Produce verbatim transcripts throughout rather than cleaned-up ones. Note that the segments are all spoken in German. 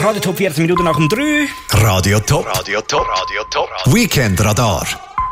Radio Top vierzehn Minuten nach dem drei. Radio Top. Radio Top. Radio Top. Weekend Radar.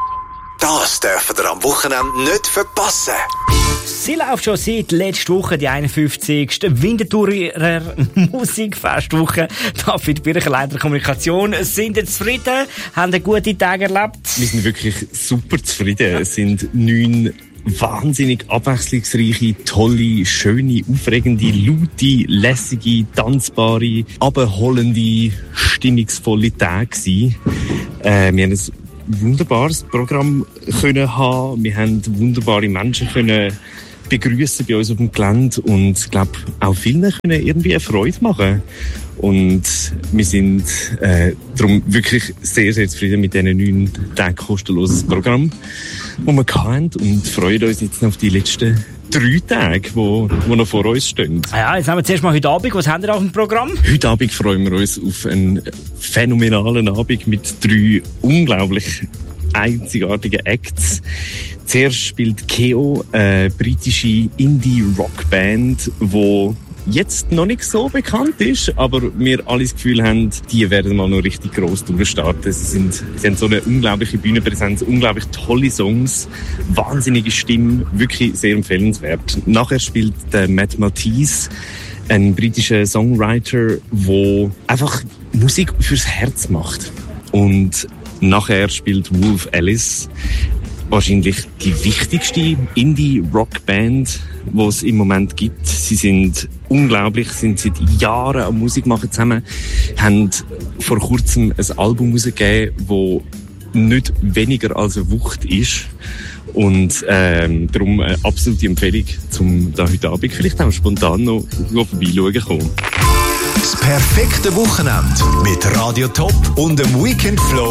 Das dürft ihr am Wochenende nicht verpassen. Sie läuft schon seit letzter Woche die einundfünfzigste Winterthurer Musikfestwoche. David Bircher, Leiter Kommunikation. Sind Sie zufrieden? Haben Sie gute Tage erlebt? Wir sind wirklich super zufrieden. Es sind neun wahnsinnig abwechslungsreiche, tolle, schöne, aufregende, laute, lässige, tanzbare, abholende, stimmungsvolle Tage gewesen. Äh, wir haben ein wunderbares Programm können haben. Wir haben wunderbare Menschen können begrüßen bei uns auf dem Gelände und ich glaube auch vielen können irgendwie eine Freude machen. Und wir sind äh, darum wirklich sehr, sehr zufrieden mit diesen neun Tagen kostenloses Programm, das wir hatten, und freuen uns jetzt auf die letzten drei Tage, die, die noch vor uns stehen. Ja, jetzt haben wir zuerst mal heute Abend. Was haben wir auf dem Programm? Heute Abend freuen wir uns auf einen phänomenalen Abend mit drei unglaublich einzigartigen Acts. Zuerst spielt Keo, eine britische Indie-Rock-Band, die jetzt noch nicht so bekannt ist, aber wir alle das Gefühl haben, die werden mal noch richtig gross durchstarten. Sie, sind, sie haben so eine unglaubliche Bühnenpräsenz, unglaublich tolle Songs, wahnsinnige Stimme, wirklich sehr empfehlenswert. Nachher spielt der Matt Maltese, ein britischer Songwriter, der einfach Musik fürs Herz macht. Und nachher spielt Wolf Alice, wahrscheinlich die wichtigste Indie-Rock-Band, die es im Moment gibt. Sie sind unglaublich, sind seit Jahren am Musik machen zusammen, haben vor kurzem ein Album rausgegeben, das nicht weniger als eine Wucht ist. Und ähm, darum eine absolute Empfehlung, um da heute Abend vielleicht auch spontan noch vorbeischauen zu kommen. Das perfekte Wochenende mit Radio Top und dem Weekend Flow.